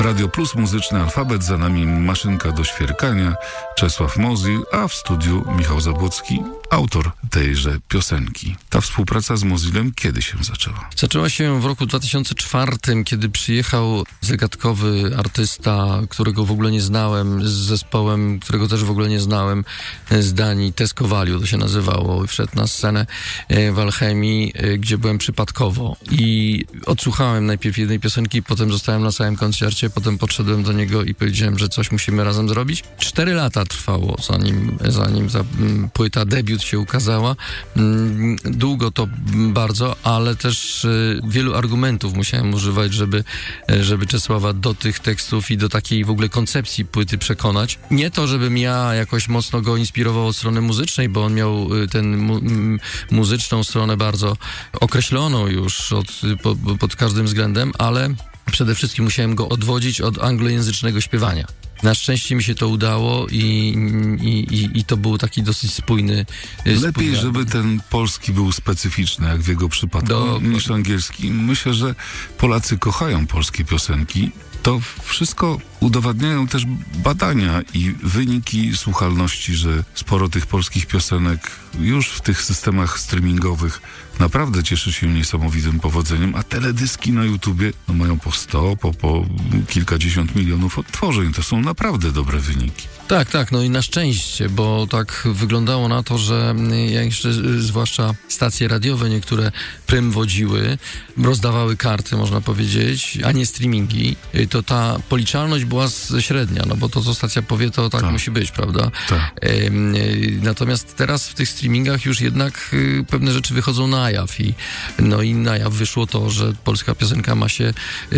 Radio Plus, Muzyczny Alfabet, za nami Maszynka do świerkania, Czesław Mozil, a w studiu Michał Zabłocki, autor tejże piosenki. Ta współpraca z Mozilem kiedy się zaczęła? Zaczęła się w roku 2004, kiedy przyjechał zagadkowy artysta, którego w ogóle nie znałem, z zespołem, którego też w ogóle nie znałem, z Danii, Tesco Value to się nazywało. Wszedł na scenę w Alchemii, gdzie byłem przypadkowo i odsłuchałem najpierw jednej piosenki, potem zostałem na całym koncercie, potem podszedłem do niego i powiedziałem, że coś musimy razem zrobić. 4 lata trwało, zanim ta płyta debiut się ukazała. Długo to bardzo, ale też wielu argumentów musiałem używać, żeby Czesława do tych tekstów i do takiej w ogóle koncepcji płyty przekonać. Nie to, żebym ja jakoś mocno go inspirował od strony muzycznej, bo on miał tę muzyczną stronę bardzo określoną już pod każdym względem, ale przede wszystkim musiałem go odwodzić od anglojęzycznego śpiewania. Na szczęście mi się to udało i to był taki dosyć spójny. Lepiej, żeby ten polski był specyficzny, jak w jego przypadku, niż angielski. Myślę, że Polacy kochają polskie piosenki. To wszystko udowadniają też badania i wyniki słuchalności, że sporo tych polskich piosenek już w tych systemach streamingowych naprawdę cieszy się niesamowitym powodzeniem, a teledyski na YouTubie mają po 100, po kilkadziesiąt milionów odtworzeń. To są naprawdę dobre wyniki. Tak, no i na szczęście, bo tak wyglądało na to, że jeszcze zwłaszcza stacje radiowe niektóre prym wodziły, rozdawały karty, można powiedzieć, a nie streamingi, to ta policzalność była średnia, no bo to, co stacja powie, to tak musi być, prawda? Tak. Natomiast teraz w tych streamingach już jednak pewne rzeczy wychodzą na jaw i na jaw wyszło to, że polska piosenka ma się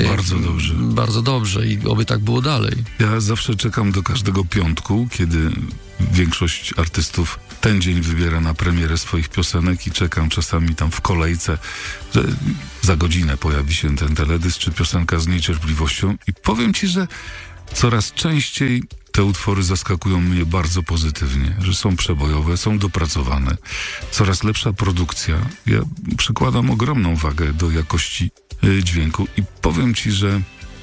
bardzo dobrze i oby tak było dalej. Ja zawsze czekam do każdego piątku, kiedy większość artystów ten dzień wybiera na premierę swoich piosenek i czekam czasami tam w kolejce, że za godzinę pojawi się ten teledysk czy piosenka z niecierpliwością i powiem ci, że coraz częściej te utwory zaskakują mnie bardzo pozytywnie, że są przebojowe, są dopracowane, coraz lepsza produkcja. Ja przykładam ogromną wagę do jakości dźwięku i powiem ci, że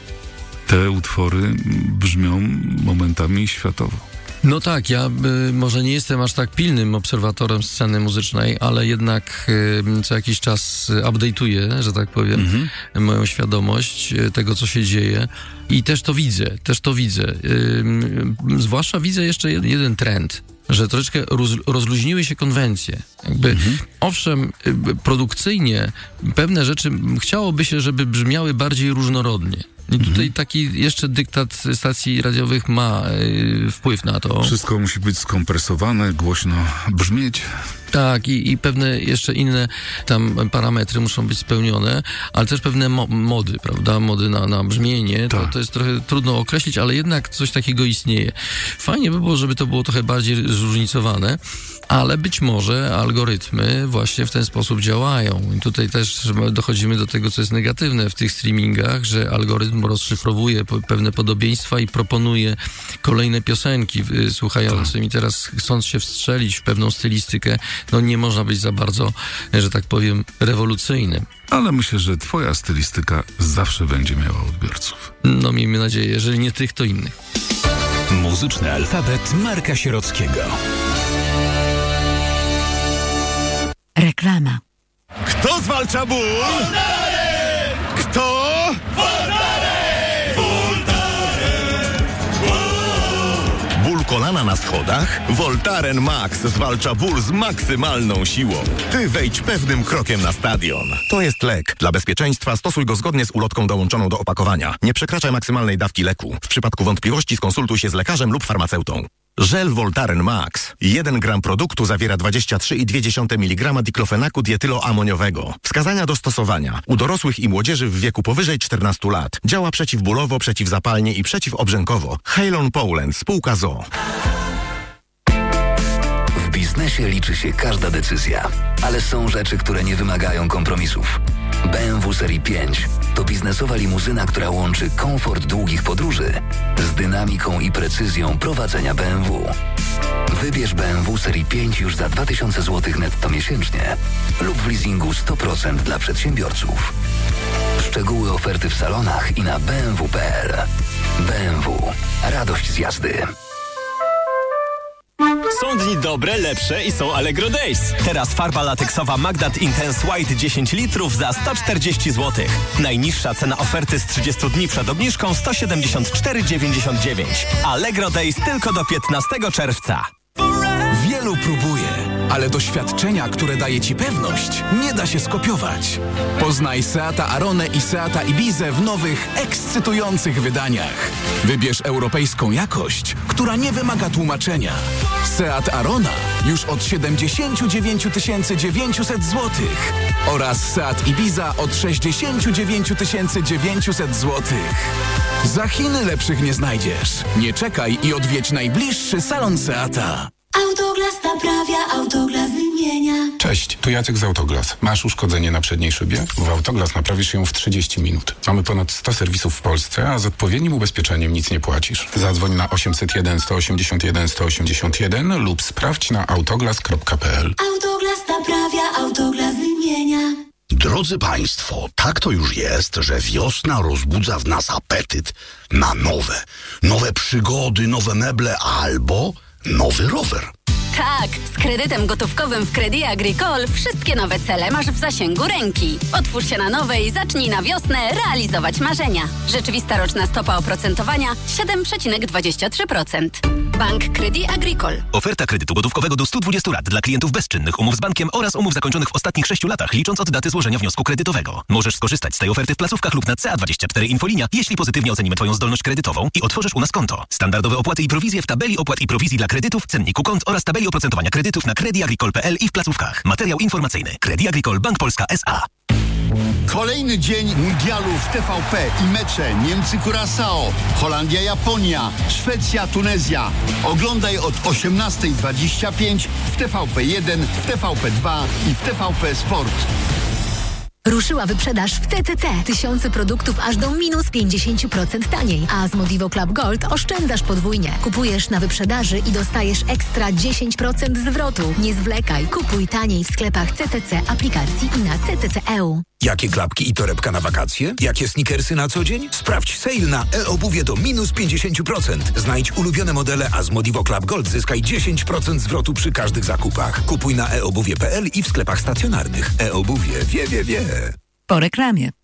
te utwory brzmią momentami światowo. No tak, ja może nie jestem aż tak pilnym obserwatorem sceny muzycznej, ale jednak co jakiś czas update'uję, że tak powiem, moją świadomość tego, co się dzieje i też to widzę. Zwłaszcza widzę jeszcze jeden trend, że troszeczkę rozluźniły się konwencje. Owszem, produkcyjnie pewne rzeczy chciałoby się, żeby brzmiały bardziej różnorodnie. I tutaj taki jeszcze dyktat stacji radiowych ma wpływ na to. Wszystko musi być skompresowane, głośno brzmieć. Tak, i pewne jeszcze inne tam parametry muszą być spełnione, ale też pewne mody, prawda? Mody na brzmienie. To jest trochę trudno określić, ale jednak coś takiego istnieje. Fajnie by było, żeby to było trochę bardziej zróżnicowane, ale być może algorytmy właśnie w ten sposób działają. I tutaj też dochodzimy do tego, co jest negatywne w tych streamingach, że algorytm rozszyfrowuje pewne podobieństwa i proponuje kolejne piosenki słuchającym. I teraz chcąc się wstrzelić w pewną stylistykę, nie można być za bardzo, że tak powiem, rewolucyjnym. Ale myślę, że twoja stylistyka zawsze będzie miała odbiorców. Miejmy nadzieję, jeżeli nie tych, to innych. Muzyczny alfabet Marka Sierockiego. Reklama. Kto zwalcza ból? Voltaren! Kto? Voltaren! Voltaren! Ból kolana na schodach? Voltaren Max zwalcza ból z maksymalną siłą. Ty wejdź pewnym krokiem na stadion. To jest lek. Dla bezpieczeństwa stosuj go zgodnie z ulotką dołączoną do opakowania. Nie przekraczaj maksymalnej dawki leku. W przypadku wątpliwości skonsultuj się z lekarzem lub farmaceutą. Żel Voltaren Max. 1 gram produktu zawiera 23,2 mg diklofenaku dietyloamoniowego. Wskazania do stosowania. U dorosłych i młodzieży w wieku powyżej 14 lat. Działa przeciwbólowo, przeciwzapalnie i przeciwobrzękowo. Halon Poland, spółka ZOO. W biznesie liczy się każda decyzja, ale są rzeczy, które nie wymagają kompromisów. BMW Serii 5 to biznesowa limuzyna, która łączy komfort długich podróży z dynamiką i precyzją prowadzenia BMW. Wybierz BMW Serii 5 już za 2000 zł netto miesięcznie lub w leasingu 100% dla przedsiębiorców. Szczegóły oferty w salonach i na bmw.pl. BMW. Radość z jazdy. Są dni dobre, lepsze i są Allegro Days. Teraz farba lateksowa Magdat Intense White 10 litrów za 140 zł. Najniższa cena oferty z 30 dni przed obniżką 174,99. Allegro Days tylko do 15 czerwca. Wielu próbuje, ale doświadczenia, które daje Ci pewność, nie da się skopiować. Poznaj Seata Aronę i Seata Ibizę w nowych, ekscytujących wydaniach. Wybierz europejską jakość, która nie wymaga tłumaczenia. Seat Arona już od 79 900 zł oraz Seat Ibiza od 69 900 zł. Za Chiny lepszych nie znajdziesz. Nie czekaj i odwiedź najbliższy salon Seata. Autoglas naprawia, Autoglas wymienia. Cześć, tu Jacek z Autoglas. Masz uszkodzenie na przedniej szybie? W Autoglas naprawisz ją w 30 minut. Mamy ponad 100 serwisów w Polsce, a z odpowiednim ubezpieczeniem nic nie płacisz. Zadzwoń na 801 181 181 lub sprawdź na autoglas.pl. Autoglas naprawia, Autoglas wymienia. Drodzy Państwo, tak to już jest, że wiosna rozbudza w nas apetyt na nowe przygody, nowe meble albo nowy rower. Tak, z kredytem gotówkowym w Crédit Agricole wszystkie nowe cele masz w zasięgu ręki. Otwórz się na nowe i zacznij na wiosnę realizować marzenia. Rzeczywista roczna stopa oprocentowania 7,23%. Bank Crédit Agricole. Oferta kredytu gotówkowego do 120 lat dla klientów bezczynnych, umów z bankiem oraz umów zakończonych w ostatnich 6 latach, licząc od daty złożenia wniosku kredytowego. Możesz skorzystać z tej oferty w placówkach lub na CA24 Infolinia, jeśli pozytywnie ocenimy Twoją zdolność kredytową i otworzysz u nas konto. Standardowe opłaty i prowizje w tabeli opłat i prowizji dla kredytów, cenniku kont oraz tabeli oprocentowania kredytów na crediagricole.pl i w placówkach. Materiał informacyjny. Crédit Agricole Bank Polska S.A. Kolejny dzień mundialu w TVP i mecze Niemcy-Curaçao, Holandia-Japonia, Szwecja-Tunezja. Oglądaj od 18:25 w TVP1, w TVP2 i w TVP Sport. Ruszyła wyprzedaż w TTC. Tysiące produktów aż do minus 50% taniej. A z Modivo Club Gold oszczędzasz podwójnie. Kupujesz na wyprzedaży i dostajesz ekstra 10% zwrotu. Nie zwlekaj. Kupuj taniej w sklepach CTC, aplikacji i na CTC.eu. Jakie klapki i torebka na wakacje? Jakie sneakersy na co dzień? Sprawdź sale na e-obuwie do minus 50%. Znajdź ulubione modele, a z Modivo Club Gold zyskaj 10% zwrotu przy każdych zakupach. Kupuj na eobuwie.pl i w sklepach stacjonarnych. E-obuwie wie. Po reklamie.